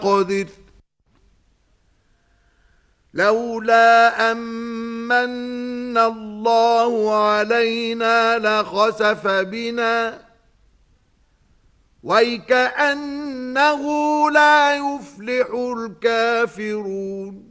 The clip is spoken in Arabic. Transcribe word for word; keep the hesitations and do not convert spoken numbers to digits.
نقدر لولا أمن الله علينا لخسف بنا ويكأنه لا يفلح الكافرون